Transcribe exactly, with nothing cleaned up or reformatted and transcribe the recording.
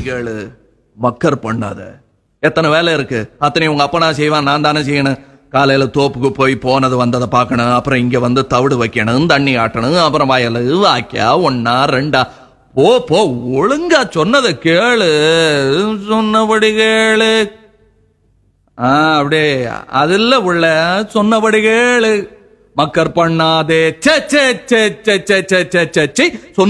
கேளு, மக்கர் பண்ணாத. எத்தனை வேலை இருக்கு, அத்தனை உங்க அப்பனா செய்வான், நான் தானே செய்யணும். காலையில தோப்புக்கு போய் போனது வந்ததை பார்க்கணும், அப்புறம் இங்க வந்து தவிடு வைக்கணும், தண்ணி ஆட்டணும், அப்புறம் வயலு வாக்கியா ஒன்னா ரெண்டா. போ போ, ஒழுங்கா சொன்னதை கேளு, சொன்னபடி கேளு. ஆ அப்படியே அதில் உள்ள சொன்னபடி கேளு. மக்கர் பண்ணாதே. சே சே சே சே சே சே சே